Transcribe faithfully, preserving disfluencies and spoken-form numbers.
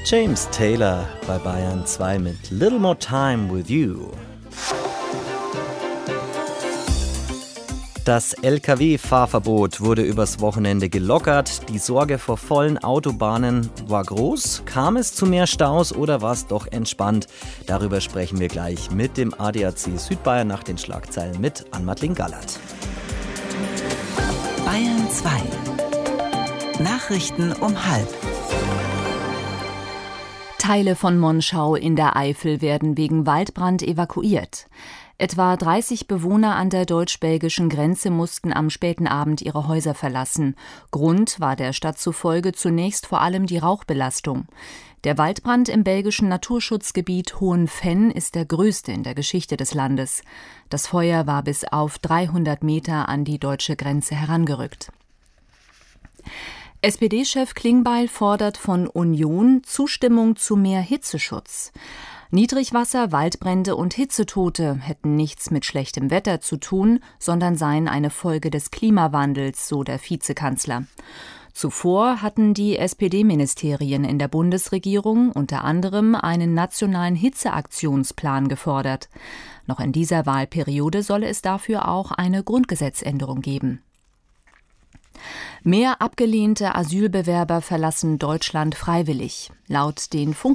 James Taylor bei Bayern zwei mit Little More Time With You. Das L K W-Fahrverbot wurde übers Wochenende gelockert. Die Sorge vor vollen Autobahnen war groß. Kam es zu mehr Staus oder war es doch entspannt? Darüber sprechen wir gleich mit dem A D A C Südbayern nach den Schlagzeilen mit Ann-Madeleine Gallert. Bayern zwei. Nachrichten um halb. Teile von Monschau in der Eifel werden wegen Waldbrand evakuiert. Etwa dreißig Bewohner an der deutsch-belgischen Grenze mussten am späten Abend ihre Häuser verlassen. Grund war der Stadt zufolge zunächst vor allem die Rauchbelastung. Der Waldbrand im belgischen Naturschutzgebiet Hohenfenn ist der größte in der Geschichte des Landes. Das Feuer war bis auf dreihundert Meter an die deutsche Grenze herangerückt. S P D-Chef Klingbeil fordert von Union Zustimmung zu mehr Hitzeschutz. Niedrigwasser, Waldbrände und Hitzetote hätten nichts mit schlechtem Wetter zu tun, sondern seien eine Folge des Klimawandels, so der Vizekanzler. Zuvor hatten die S P D-Ministerien in der Bundesregierung unter anderem einen nationalen Hitzeaktionsplan gefordert. Noch in dieser Wahlperiode solle es dafür auch eine Grundgesetzänderung geben. Mehr abgelehnte Asylbewerber verlassen Deutschland freiwillig. Laut den Funke